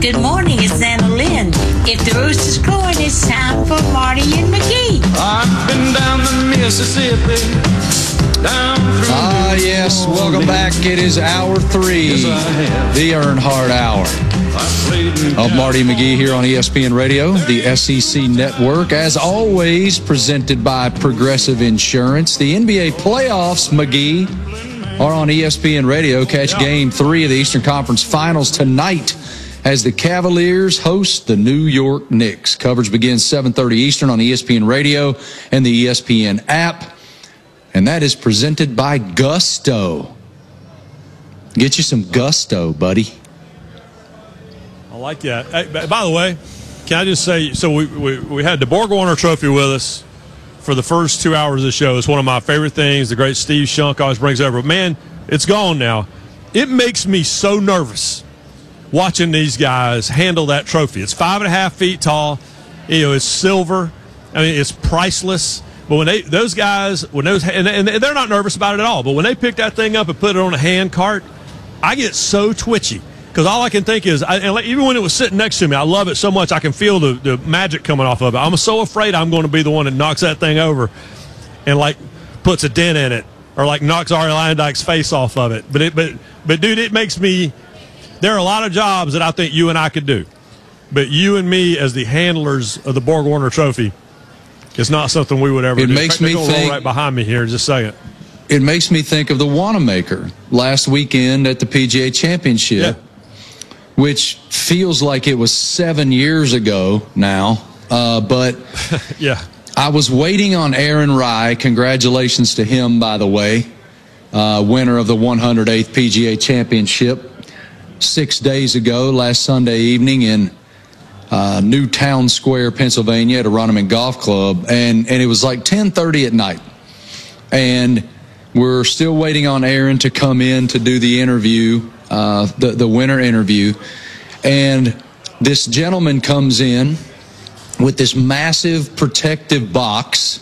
Good morning, it's Anna Lynn. If the rooster's crowing, it's time for Marty and McGee. I've been down the Mississippi, down through yes, welcome back. It is hour 3, the Earnhardt Hour of Marty McGee here on ESPN Radio, the SEC Network. As always, presented by Progressive Insurance. The NBA playoffs, McGee, are on ESPN Radio. Catch Game 3 of the Eastern Conference Finals tonight as the Cavaliers host the New York Knicks. Coverage begins 7:30 Eastern on ESPN Radio and the ESPN app. And that is presented by Gusto. Get you some Gusto, buddy. I like that. Hey, by the way, can I just say, so we had the Borg Warner Trophy with us for the first 2 hours of the show. It's one of my favorite things. The great Steve Shunk always brings over. Man, it's gone now. It makes me so nervous watching these guys handle that trophy. It's 5.5 feet tall. It's silver. I mean, it's priceless. But when those guys, and they're not nervous about it at all, but when they pick that thing up and put it on a hand cart, I get so twitchy. Because all I can think is, even when it was sitting next to me, I love it so much, I can feel the magic coming off of it. I'm so afraid I'm going to be the one that knocks that thing over and, puts a dent in it or, knocks Ari Landike's face off of it. But dude, it makes me – there are a lot of jobs that I think you and I could do. But you and me as the handlers of the Borg Warner Trophy – it's not something we would ever do. Makes me think, roll right behind me here in just a second. It makes me think of the Wanamaker last weekend at the PGA Championship, which feels like it was 7 years ago now. But yeah, I was waiting on Aaron Rai. Congratulations to him, by the way, winner of the 108th PGA Championship 6 days ago, last Sunday evening in Newtown Square, Pennsylvania, at Aronimink Golf Club, and it was 10:30 at night, and we're still waiting on Aaron to come in to do the interview, the winner interview, and this gentleman comes in with this massive protective box,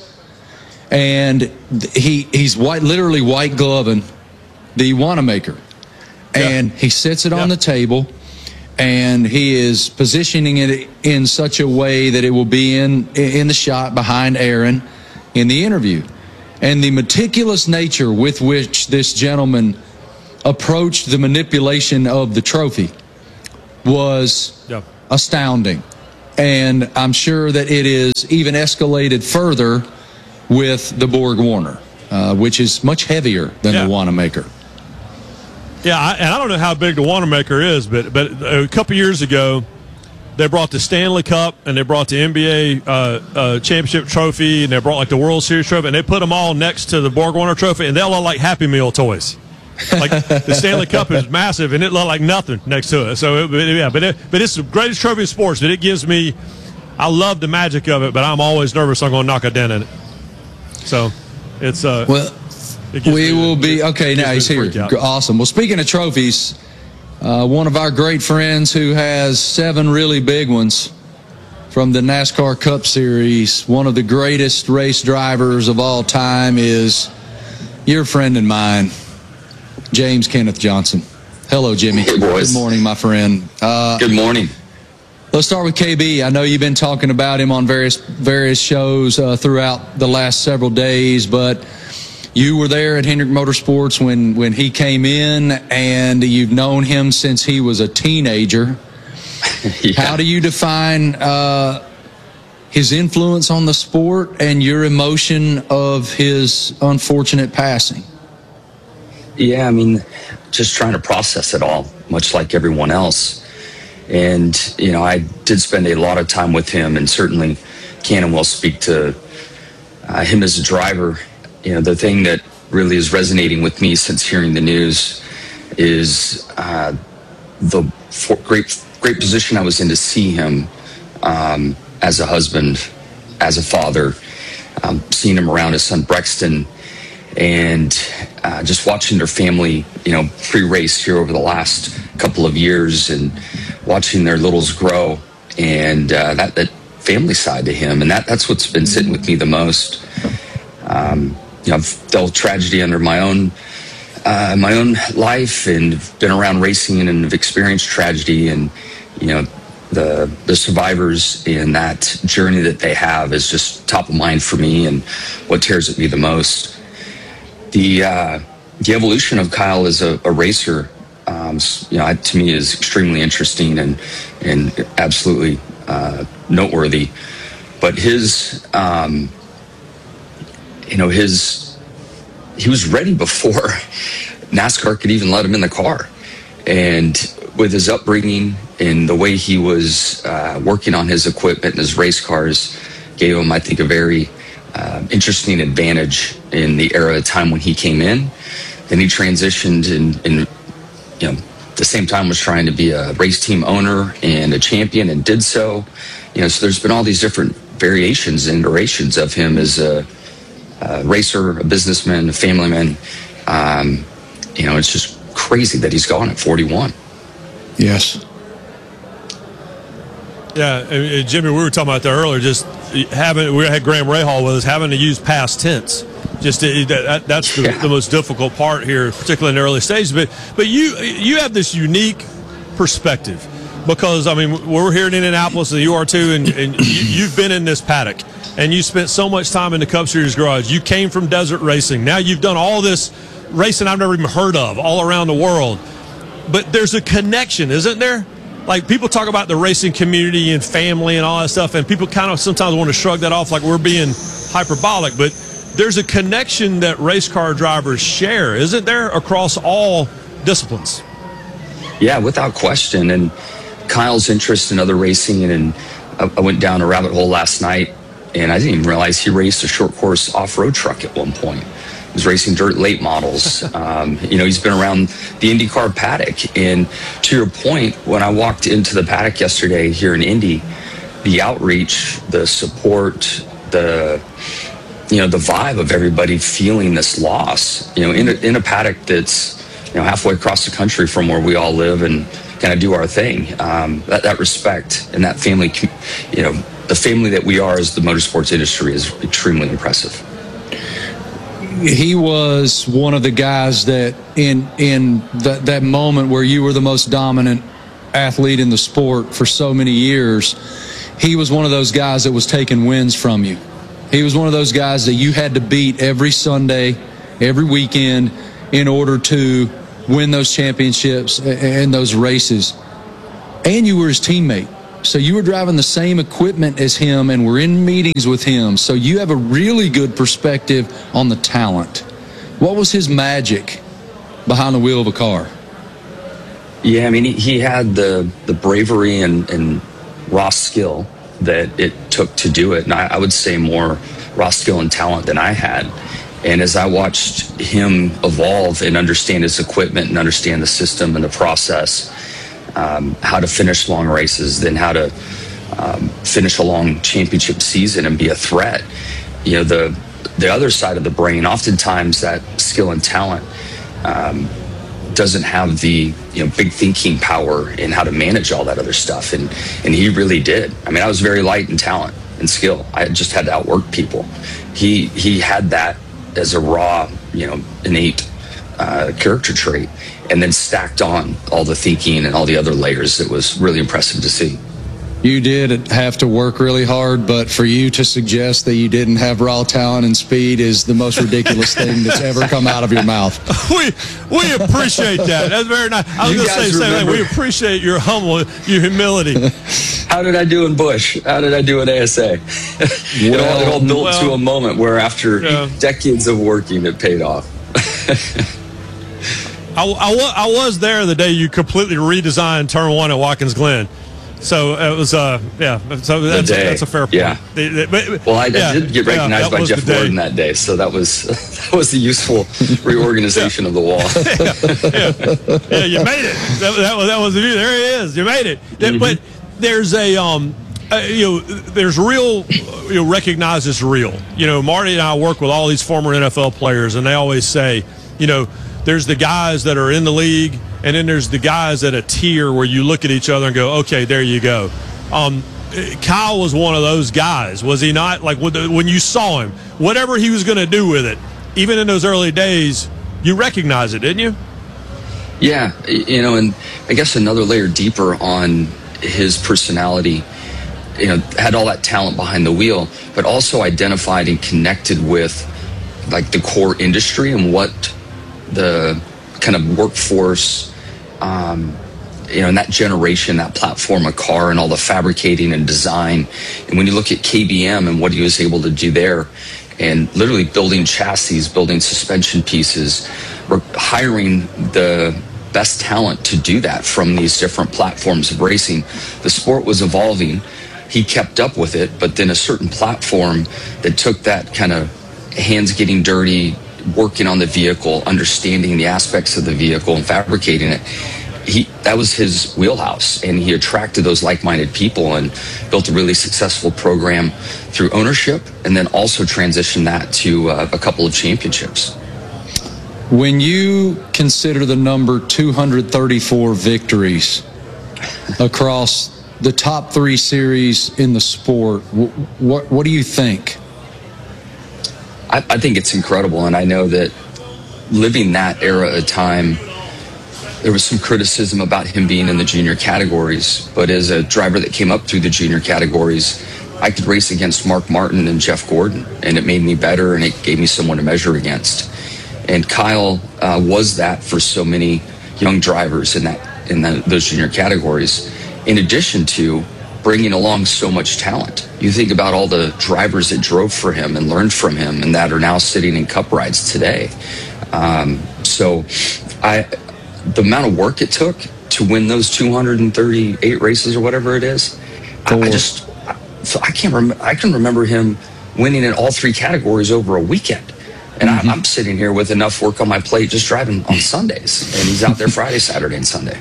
and he's literally white gloving the Wanamaker, and he sits it on the table. And he is positioning it in such a way that it will be in the shot behind Aaron in the interview. And the meticulous nature with which this gentleman approached the manipulation of the trophy was astounding. And I'm sure that it is even escalated further with the Borg Warner, which is much heavier than the Wanamaker. Yeah, and I don't know how big the Wanamaker is, but a couple years ago, they brought the Stanley Cup and they brought the NBA championship trophy and they brought the World Series trophy and they put them all next to the Borg Warner trophy and they all look like Happy Meal toys. The Stanley Cup is massive and it looked like nothing next to it. So but it's the greatest trophy in sports. But it gives me, I love the magic of it, but I'm always nervous I'm going to knock a dent in it. So it's we will be okay. Now he's here. Awesome. Well, speaking of trophies, one of our great friends who has 7 really big ones from the NASCAR Cup Series, one of the greatest race drivers of all time, is your friend and mine, James Kenneth Johnson. Hello, Jimmy. Hey, boys. Good morning, my friend. Good morning. Let's start with KB. I know you've been talking about him on various shows throughout the last several days, but you were there at Hendrick Motorsports when he came in, and you've known him since he was a teenager. How do you define his influence on the sport and your emotion of his unfortunate passing? Yeah, I mean, just trying to process it all, much like everyone else. And, I did spend a lot of time with him, and certainly can and will speak to him as a driver. The thing that really is resonating with me since hearing the news is the great position I was in to see him as a husband, as a father, seeing him around his son Brexton, and just watching their family, pre-race here over the last couple of years and watching their littles grow, and that family side to him. And that's what's been sitting with me the most. I've dealt tragedy under my own life and been around racing and have experienced tragedy. And, the survivors and that journey that they have is just top of mind for me, and what tears at me the most. The evolution of Kyle as a racer, to me is extremely interesting and absolutely noteworthy. But he was ready before NASCAR could even let him in the car. And with his upbringing and the way he was working on his equipment and his race cars, gave him, I think, a very interesting advantage in the era of time when he came in. Then he transitioned and the same time was trying to be a race team owner and a champion, and did so. So there's been all these different variations and iterations of him as a racer, a businessman, a family man. It's just crazy that he's gone at 41. Yes. Yeah, Jimmy, we were talking about that earlier. Just we had Graham Rahal with us, having to use past tense. That's the most difficult part here, particularly in the early stages. But you have this unique perspective, because we're here in Indianapolis, and you are too, and you've been in this paddock, and you spent so much time in the Cup Series garage. You came from desert racing. Now you've done all this racing I've never even heard of all around the world. But there's a connection, isn't there? Like, people talk about the racing community and family and all that stuff, and people kind of sometimes want to shrug that off like we're being hyperbolic, but there's a connection that race car drivers share, isn't there, across all disciplines? Yeah, without question. And Kyle's interest in other racing, and I went down a rabbit hole last night, and I didn't even realize he raced a short course off-road truck at one point. He was racing dirt late models. He's been around the IndyCar paddock. And to your point, when I walked into the paddock yesterday here in Indy, the outreach, the support, the vibe of everybody feeling this loss, in a paddock that's, halfway across the country from where we all live and kind of do our thing. That respect and that family, the family that we are as the motorsports industry is extremely impressive. He was one of the guys that in that moment where you were the most dominant athlete in the sport for so many years, he was one of those guys that was taking wins from you. He was one of those guys that you had to beat every Sunday, every weekend, in order to win those championships and those races. And you were his teammate. So you were driving the same equipment as him and were in meetings with him. So you have a really good perspective on the talent. What was his magic behind the wheel of a car? Yeah, he had the bravery and raw skill that it took to do it. And I would say more raw skill and talent than I had. And as I watched him evolve and understand his equipment and understand the system and the process, how to finish long races, then how to finish a long championship season and be a threat. The other side of the brain, oftentimes that skill and talent doesn't have the big thinking power in how to manage all that other stuff, and he really did. I was very light in talent and skill. I just had to outwork people. He had that as a raw, innate character trait, and then stacked on all the thinking and all the other layers. It was really impressive to see. You did have to work really hard, but for you to suggest that you didn't have raw talent and speed is the most ridiculous thing that's ever come out of your mouth. We appreciate that. That's very nice. I was going to say the same thing. We appreciate your humility. How did I do in Busch? How did I do in ASA? It all built to a moment where after decades of working, it paid off. I was there the day you completely redesigned Turn 1 at Watkins Glen. So it was, So that's a fair point. Yeah. I did get recognized by Jeff Gordon that day, so that was a useful reorganization of the wall. Yeah, you made it. That was the view. There it is. You made it. Mm-hmm. But there's there's real. Recognize it's real. Marty and I work with all these former NFL players, and they always say, there's the guys that are in the league, and then there's the guys at a tier where you look at each other and go, okay, there you go. Kyle was one of those guys, was he not? Like when you saw him, whatever he was going to do with it, even in those early days, you recognized it, didn't you? Yeah, and I guess another layer deeper on his personality, had all that talent behind the wheel, but also identified and connected with like the core industry and what the kind of workforce, in that generation, that platform, a car, and all the fabricating and design. And when you look at KBM and what he was able to do there, and literally building chassis, building suspension pieces, we're hiring the best talent to do that from these different platforms of racing. The sport was evolving. He kept up with it, but then a certain platform that took that kind of hands getting dirty, working on the vehicle, understanding the aspects of the vehicle and fabricating it, that was his wheelhouse, and he attracted those like-minded people and built a really successful program through ownership, and then also transitioned that to a couple of championships. When you consider the number 234 victories across the top 3 series in the sport, what do you think? I think it's incredible, and I know that living that era of time, there was some criticism about him being in the junior categories, but as a driver that came up through the junior categories, I could race against Mark Martin and Jeff Gordon, and it made me better, and it gave me someone to measure against. And Kyle was that for so many young drivers in those junior categories, in addition to bringing along so much talent. You think about all the drivers that drove for him and learned from him and that are now sitting in cup rides today. The amount of work it took to win those 238 races or whatever it is, I can remember him winning in all 3 categories over a weekend. And I'm sitting here with enough work on my plate just driving on Sundays, and he's out there Friday, Saturday, and Sunday.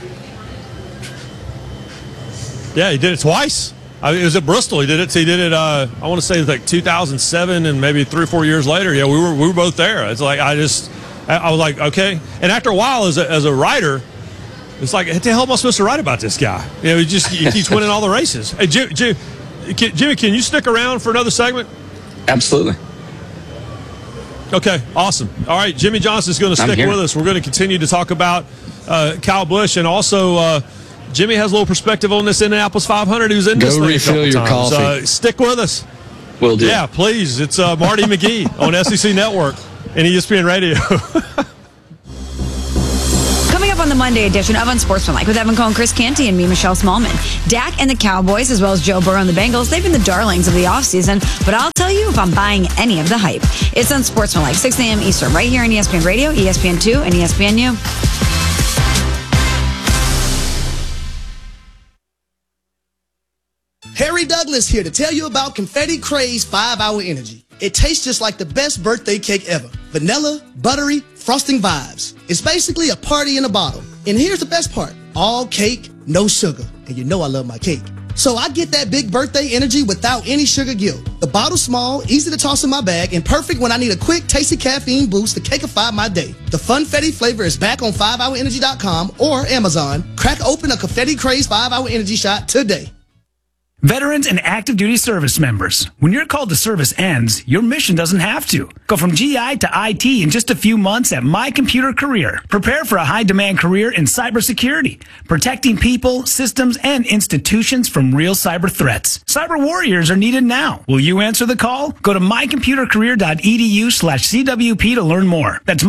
Yeah, he did it twice. It was at Bristol. He did it. I want to say it was like 2007, and maybe 3 or 4 years later. Yeah, we were both there. It's like I was like, okay. And after a while, as a writer, it's like, what the hell am I supposed to write about this guy? He keeps winning all the races. Hey, Jimmy, can you stick around for another segment? Absolutely. Okay, awesome. All right, Jimmie Johnson's going to stick with us. We're going to continue to talk about Kyle Busch, and also Jimmy has a little perspective on this Indianapolis 500. He was in this thing a couple your times. Coffee. Stick with us. Will do. Yeah, please. It's Marty McGee on SEC Network and ESPN Radio. Coming up on the Monday edition of Unsportsmanlike with Evan Cohen, Chris Canty, and me, Michelle Smallman. Dak and the Cowboys, as well as Joe Burrow and the Bengals, they've been the darlings of the offseason, but I'll tell you if I'm buying any of the hype. It's Unsportsmanlike, 6 a.m. Eastern, right here on ESPN Radio, ESPN2, and ESPNU. Harry Douglas here to tell you about Confetti Craze 5-Hour Energy. It tastes just like the best birthday cake ever. Vanilla, buttery, frosting vibes. It's basically a party in a bottle. And here's the best part. All cake, no sugar. And you know I love my cake. So I get that big birthday energy without any sugar guilt. The bottle's small, easy to toss in my bag, and perfect when I need a quick, tasty caffeine boost to cakeify my day. The Funfetti flavor is back on 5hourenergy.com or Amazon. Crack open a Confetti Craze 5-Hour Energy shot today. Veterans and active duty service members. When your call to service ends, your mission doesn't have to. Go from GI to IT in just a few months at My Computer Career. Prepare for a high-demand career in cybersecurity, protecting people, systems, and institutions from real cyber threats. Cyber warriors are needed now. Will you answer the call? Go to mycomputercareer.edu/CWP to learn more. That's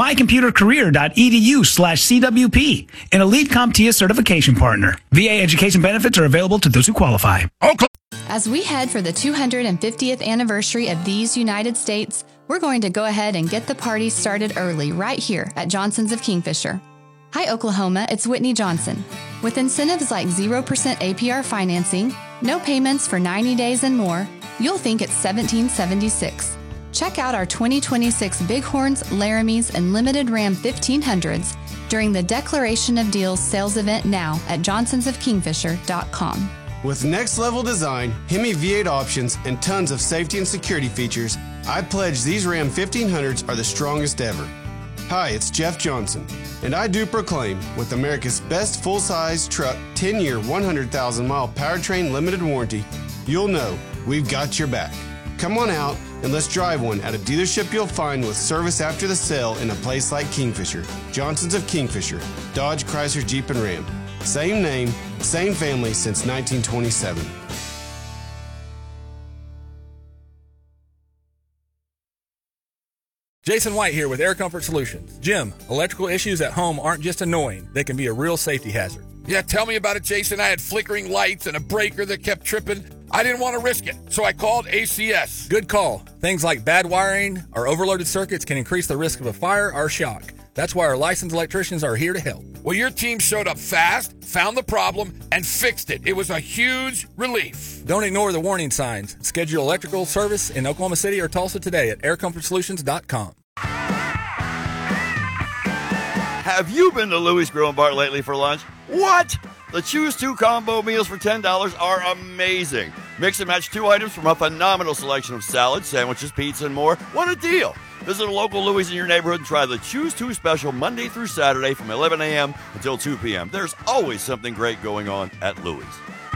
mycomputercareer.edu/CWP, an elite CompTIA certification partner. VA education benefits are available to those who qualify. As we head for the 250th anniversary of these United States, we're going to go ahead and get the party started early right here at Johnson's of Kingfisher. Hi, Oklahoma, it's Whitney Johnson. With incentives like 0% APR financing, no payments for 90 days and more, you'll think it's 1776. Check out our 2026 Bighorns, Laramies, and Limited Ram 1500s during the Declaration of Deals sales event now at johnsonsofkingfisher.com. With next-level design, Hemi V8 options, and tons of safety and security features, I pledge these Ram 1500s are the strongest ever. Hi, it's Jeff Johnson, and I do proclaim, with America's best full-size truck, 10-year, 100,000-mile powertrain limited warranty, you'll know we've got your back. Come on out and let's drive one at a dealership you'll find with service after the sale in a place like Kingfisher. Johnson's of Kingfisher, Dodge, Chrysler, Jeep, and Ram. Same name, same family since 1927. Jason White here with Air Comfort Solutions. Jim, electrical issues at home aren't just annoying, they can be a real safety hazard. Yeah, tell me about it, Jason. I had flickering lights and a breaker that kept tripping. I didn't want to risk it, so I called ACS. Good call. Things like bad wiring or overloaded circuits can increase the risk of a fire or shock. That's why our licensed electricians are here to help. Well, your team showed up fast, found the problem, and fixed it. It was a huge relief. Don't ignore the warning signs. Schedule electrical service in Oklahoma City or Tulsa today at aircomfortsolutions.com. Have you been to Louis Grill and Bar lately for lunch? What? The Choose 2 combo meals for $10 are amazing. Mix and match 2 items from a phenomenal selection of salads, sandwiches, pizza, and more. What a deal! Visit a local Louis in your neighborhood and try the Choose 2 special Monday through Saturday from 11 a.m. until 2 p.m. There's always something great going on at Louis.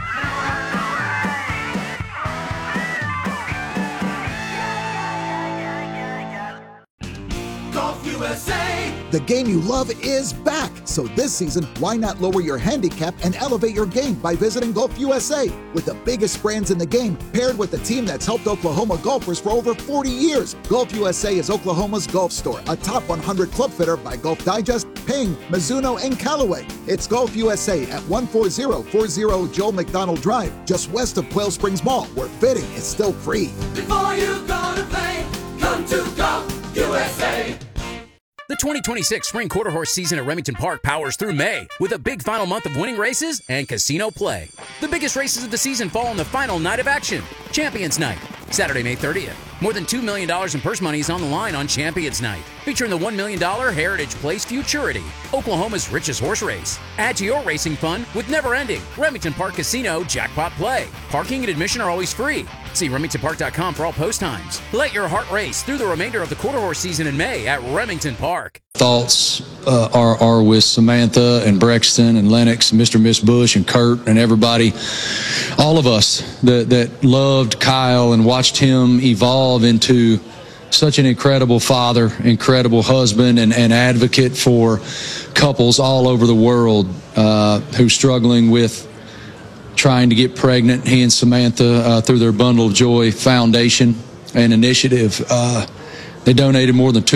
Golf USA! The game you love is back. So this season, why not lower your handicap and elevate your game by visiting Golf USA? With the biggest brands in the game, paired with the team that's helped Oklahoma golfers for over 40 years. Golf USA is Oklahoma's golf store, a top 100 club fitter by Golf Digest, Ping, Mizuno, and Callaway. It's Golf USA at 14040 Joel McDonald Drive, just west of Quail Springs Mall, where fitting is still free. Before you go to play, come to Golf USA. The 2026 Spring Quarter Horse season at Remington Park powers through May with a big final month of winning races and casino play. The biggest races of the season fall on the final night of action, Champions Night, Saturday, May 30th. More than $2 million in purse money is on the line on Champions Night, featuring the $1 million Heritage Place Futurity, Oklahoma's richest horse race. Add to your racing fun with never-ending Remington Park Casino Jackpot Play. Parking and admission are always free. See RemingtonPark.com for all post times. Let your heart race through the remainder of the quarter horse season in May at Remington Park. Thoughts are with Samantha and Brexton and Lennox and Mr. and Miss Bush and Kurt and everybody, all of us that loved Kyle and watched him evolve into such an incredible father, incredible husband, and advocate for couples all over the world who's struggling with trying to get pregnant. He and Samantha, through their Bundle of Joy Foundation and initiative, they donated more than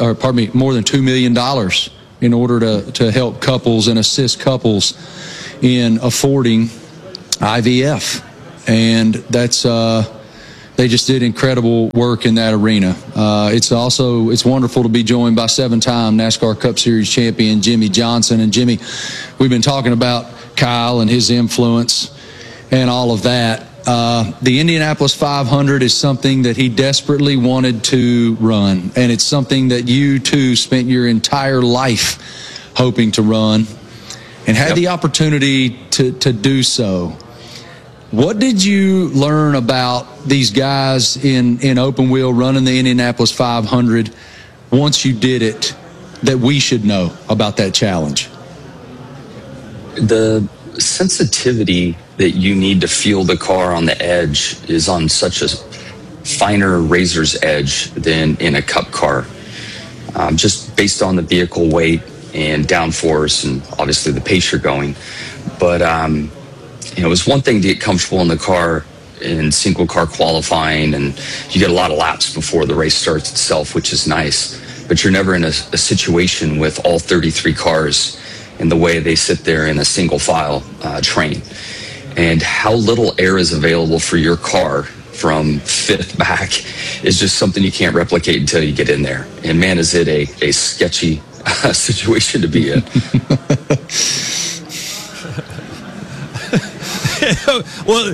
$2 million in order to help couples and assist couples in affording IVF. And that's they just did incredible work in that arena. It's wonderful to be joined by 7-time NASCAR Cup Series champion Jimmie Johnson. And Jimmy, we've been talking about Kyle and his influence and all of that. The Indianapolis 500 is something that he desperately wanted to run, and it's something that you too spent your entire life hoping to run and had the opportunity to do so. What did you learn about these guys in open wheel running the Indianapolis 500 once you did it that we should know about that challenge? The sensitivity that you need to feel the car on the edge is on such a finer razor's edge than in a cup car, just based on the vehicle weight and downforce and obviously the pace you're going. But it was one thing to get comfortable in the car in single car qualifying, and you get a lot of laps before the race starts itself, which is nice, but you're never in a situation with all 33 cars in the way they sit there in a single file train, and how little air is available for your car from fifth back is just something you can't replicate until you get in there. And man, is it a sketchy situation to be in. Well,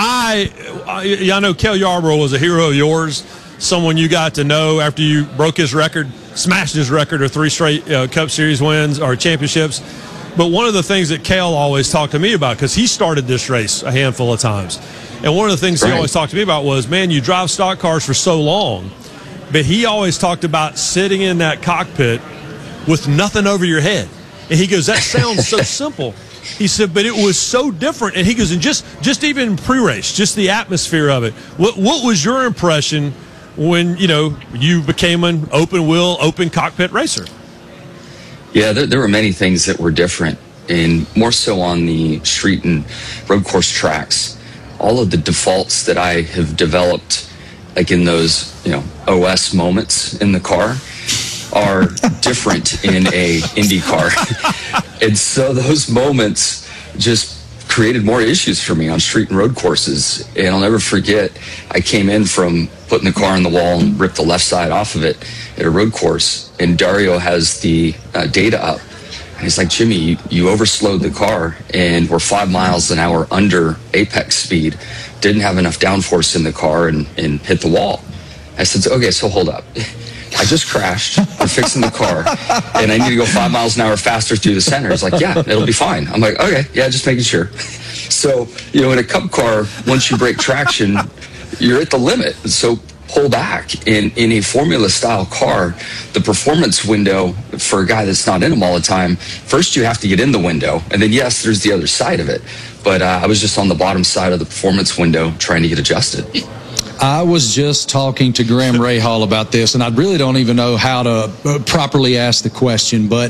I know Cale Yarborough was a hero of yours, someone you got to know after you broke his record, smashed his record of 3 straight Cup Series wins or championships. But one of the things that Cale always talked to me about, because he started this race a handful of times, and one of the things he always talked to me about was, man, you drive stock cars for so long, but he always talked about sitting in that cockpit with nothing over your head. And he goes, that sounds so simple. He said, but it was so different. And he goes, and just even pre-race, just the atmosphere of it. What was your impression when, you became an open wheel, open cockpit racer? Yeah, there were many things that were different. and more so on the street and road course tracks, all of the defaults that I have developed, like in those, OS moments in the car, are different in a Indy car. And so those moments just created more issues for me on street and road courses. And I'll never forget, I came in from putting the car on the wall and ripped the left side off of it at a road course, and Dario has the data up. And he's like, Jimmy, you overslowed the car, and we're 5 miles an hour under apex speed. Didn't have enough downforce in the car and hit the wall. I said, okay, so hold up. I just crashed. I'm fixing the car, and I need to go 5 miles an hour faster through the center. He's like, yeah, it'll be fine. I'm like, okay, yeah, just making sure. So, in a Cup car, once you break traction, you're at the limit. So pull back. In a Formula-style car, the performance window for a guy that's not in them all the time, first you have to get in the window, and then, yes, there's the other side of it. But I was just on the bottom side of the performance window trying to get adjusted. I was just talking to Graham Rahal about this, and I really don't even know how to properly ask the question, but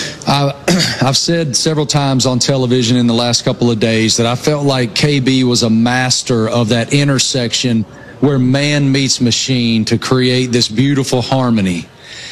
I've said several times on television in the last couple of days that I felt like KB was a master of that intersection where man meets machine to create this beautiful harmony.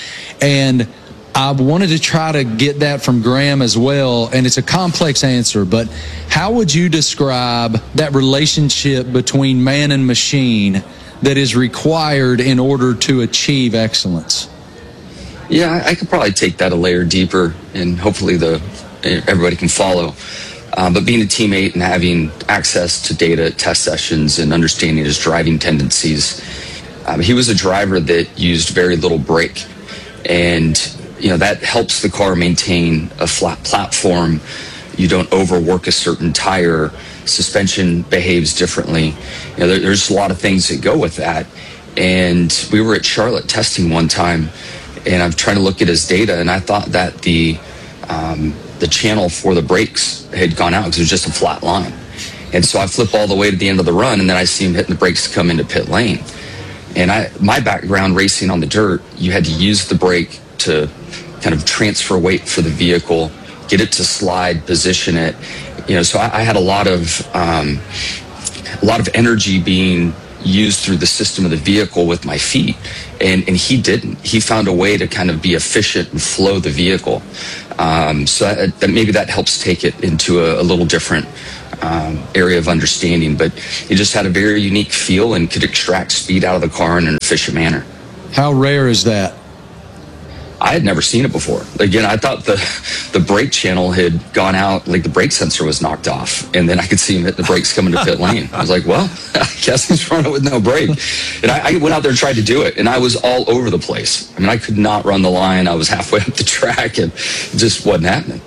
And I wanted to try to get that from Graham as well, and it's a complex answer, but how would you describe that relationship between man and machine that is required in order to achieve excellence? Yeah, I could probably take that a layer deeper, and hopefully everybody can follow. But being a teammate and having access to data, test sessions, and understanding his driving tendencies, he was a driver that used very little brake, and that helps the car maintain a flat platform. You don't overwork a certain tire. Suspension behaves differently. There's a lot of things that go with that. And we were at Charlotte testing one time, and I'm trying to look at his data, and I thought that the channel for the brakes had gone out because it was just a flat line. And so I flip all the way to the end of the run, and then I see him hitting the brakes to come into pit lane. And my background racing on the dirt, you had to use the brake to kind of transfer weight for the vehicle, get it to slide, position it. So I had a lot of energy being used through the system of the vehicle with my feet, and he didn't. He found a way to kind of be efficient and flow the vehicle. So that maybe that helps take it into a little different area of understanding. But he just had a very unique feel and could extract speed out of the car in an efficient manner. How rare is that? I had never seen it before. Again, I thought the brake channel had gone out, like the brake sensor was knocked off, and then I could see him hit the brakes coming to pit lane. I was like, well, I guess he's running with no brake. And I went out there and tried to do it, and I was all over the place. I mean, I could not run the line. I was halfway up the track, and it just wasn't happening.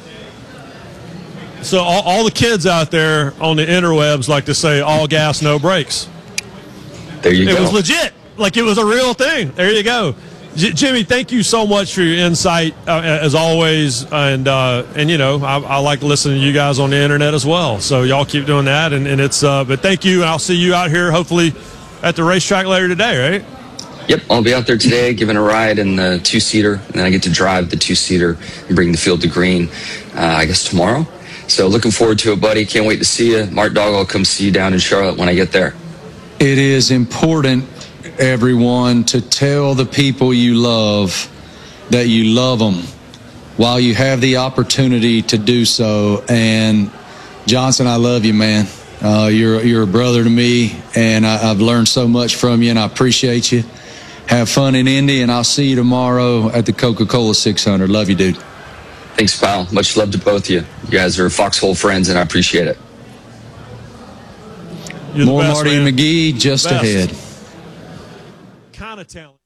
So all the kids out there on the interwebs like to say, all gas, no brakes. There you go. It was legit. Like it was a real thing. There you go. Jimmy, thank you so much for your insight, as always. And I like listening to you guys on the internet as well. So y'all keep doing that. And it's, but thank you. And I'll see you out here hopefully at the racetrack later today, right? Yep. I'll be out there today giving a ride in the 2-seater. And then I get to drive the 2-seater and bring the field to green, I guess tomorrow. So looking forward to it, buddy. Can't wait to see you. Mark Dog, I'll come see you down in Charlotte when I get there. It is important, everyone, to tell the people you love that you love them while you have the opportunity to do so. And Johnson, I love you, man. You're a brother to me, and I've learned so much from you, and I appreciate you. Have fun in Indy, and I'll see you tomorrow at the Coca-Cola 600. Love you, dude. Thanks, pal. Much love to both of you. You guys are Foxhole friends, and I appreciate it. More Marty and McGee just ahead. Kind of talent.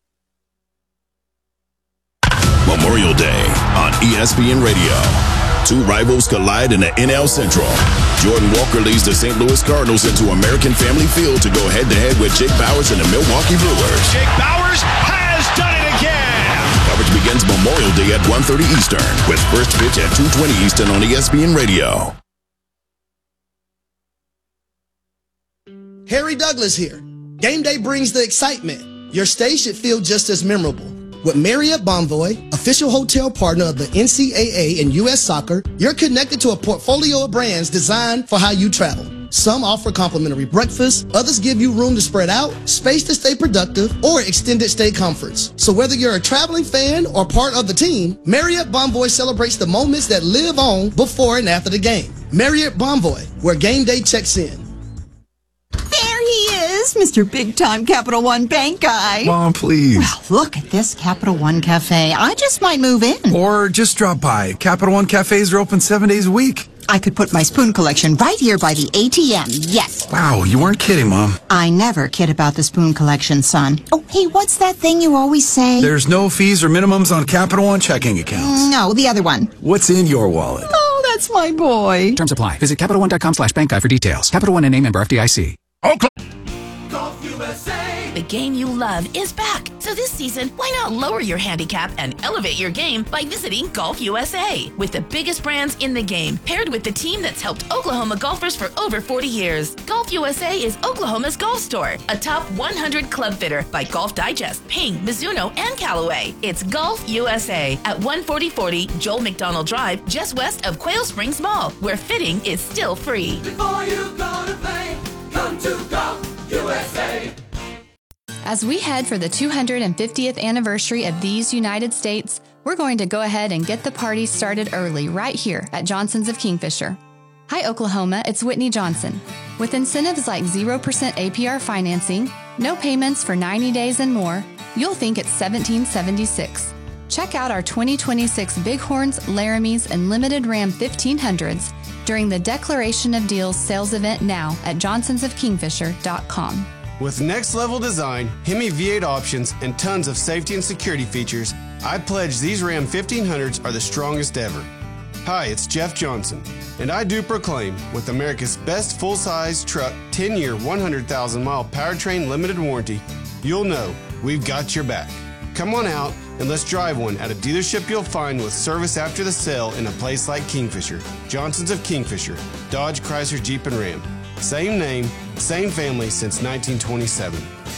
Memorial Day on ESPN Radio. Two rivals collide in the NL Central. Jordan Walker leads the St. Louis Cardinals into American Family Field to go head-to-head with Jake Bauers and the Milwaukee Brewers. Jake Bauers has done it again. Coverage begins Memorial Day at 1:30 Eastern with first pitch at 2:20 Eastern on ESPN Radio. Harry Douglas here. Game day brings the excitement. Your stay should feel just as memorable. With Marriott Bonvoy, official hotel partner of the NCAA and U.S. Soccer, you're connected to a portfolio of brands designed for how you travel. Some offer complimentary breakfast, others give you room to spread out, space to stay productive, or extended stay comforts. So whether you're a traveling fan or part of the team, Marriott Bonvoy celebrates the moments that live on before and after the game. Marriott Bonvoy, where game day checks in. There he is, Mr. Big Time Capital One Bank guy. Mom, please. Well, look at this Capital One Cafe. I just might move in. Or just drop by. Capital One cafes are open 7 days a week. I could put my spoon collection right here by the ATM, yes. Wow, you weren't kidding, Mom. I never kid about the spoon collection, son. Oh, hey, what's that thing you always say? There's no fees or minimums on Capital One checking accounts. No, the other one. What's in your wallet? Oh, that's my boy. Terms apply. Visit CapitalOne.com/bankguy for details. Capital One and name member FDIC. Golf USA. The game you love is back. So this season, why not lower your handicap and elevate your game by visiting Golf USA? With the biggest brands in the game, paired with the team that's helped Oklahoma golfers for over 40 years. Golf USA is Oklahoma's golf store, a top 100 club fitter by Golf Digest, Ping, Mizuno, and Callaway. It's Golf USA at 14040 Joel McDonald Drive, just west of Quail Springs Mall, where fitting is still free. Before you go to play, come to Golf USA. As we head for the 250th anniversary of these United States, we're going to go ahead and get the party started early right here at Johnson's of Kingfisher. Hi, Oklahoma, it's Whitney Johnson. With incentives like 0% APR financing, no payments for 90 days and more, you'll think it's 1776. Check out our 2026 Bighorns, Laramies, and Limited Ram 1500s during the Declaration of Deals sales event now at johnsonsofkingfisher.com. With next-level design, Hemi V8 options, and tons of safety and security features, I pledge these Ram 1500s are the strongest ever. Hi, it's Jeff Johnson, and I do proclaim, with America's best full-size truck, 10-year, 100,000-mile powertrain limited warranty, you'll know we've got your back. Come on out and let's drive one at a dealership you'll find with service after the sale in a place like Kingfisher. Johnson's of Kingfisher, Dodge, Chrysler, Jeep, and Ram. Same name, same family since 1927.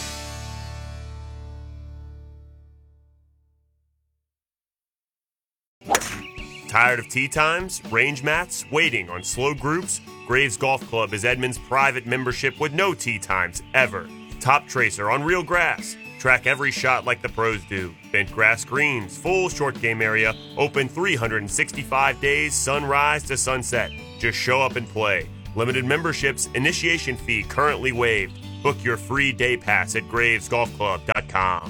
Tired of tee times, range mats, waiting on slow groups? Graves Golf Club is Edmund's private membership with no tee times ever. Top tracer on real grass. Track every shot like the pros do. Bent grass greens, full short game area, open 365 days, sunrise to sunset. Just show up and play. Limited memberships, initiation fee currently waived. Book your free day pass at gravesgolfclub.com.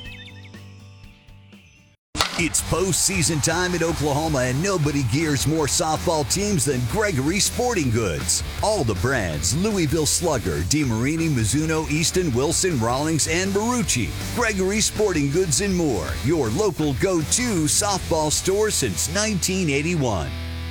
It's postseason time in Oklahoma, and nobody gears more softball teams than Gregory Sporting Goods. All the brands: Louisville Slugger, DeMarini, Mizuno, Easton, Wilson, Rawlings, and Marucci. Gregory Sporting Goods and more. Your local go-to softball store since 1981.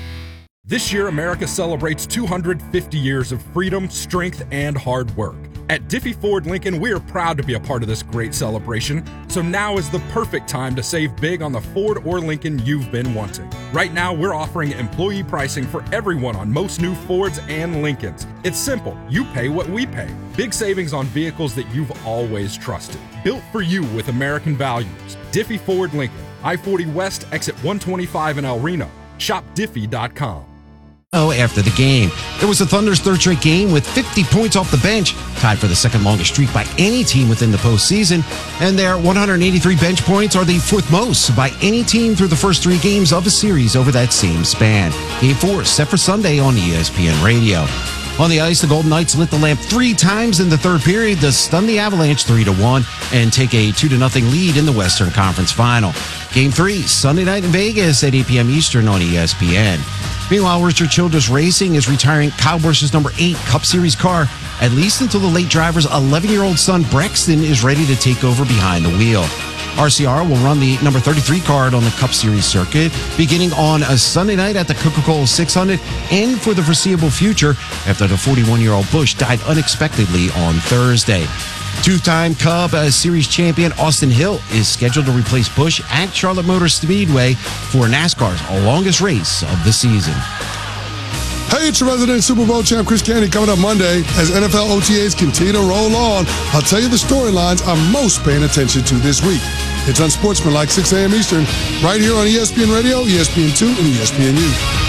This year, America celebrates 250 years of freedom, strength, and hard work. At Diffie Ford Lincoln, we are proud to be a part of this great celebration, so now is the perfect time to save big on the Ford or Lincoln you've been wanting. Right now, we're offering employee pricing for everyone on most new Fords and Lincolns. It's simple. You pay what we pay. Big savings on vehicles that you've always trusted. Built for you with American values. Diffie Ford Lincoln, I-40 West, exit 125 in El Reno. Shop Diffie.com. After the game, there was the Thunder's third straight game with 50 points off the bench, tied for the second longest streak by any team within the postseason, and their 183 bench points are the fourth most by any team through the first three games of a series over that same span. Game 4 set for Sunday on ESPN Radio. On the ice, the Golden Knights lit the lamp 3 times in the third period to stun the Avalanche 3-1 and take a 2-0 lead in the Western Conference Final. Game 3, Sunday night in Vegas at 8 p.m. Eastern on ESPN. Meanwhile, Richard Childress Racing is retiring Kyle Busch's number 8 Cup Series car, at least until the late driver's 11-year-old son Brexton is ready to take over behind the wheel. RCR will run the number 33 card on the Cup Series circuit, beginning on a Sunday night at the Coca-Cola 600 and for the foreseeable future after the 41-year-old Busch died unexpectedly on Thursday. Two-time Cup Series champion Austin Hill is scheduled to replace Busch at Charlotte Motor Speedway for NASCAR's longest race of the season. Hey, it's your resident Super Bowl champ Chris Canty coming up Monday as NFL OTAs continue to roll on. I'll tell you the storylines I'm most paying attention to this week. It's Unsportsmanlike, 6 a.m. Eastern, right here on ESPN Radio, ESPN2, and ESPNU.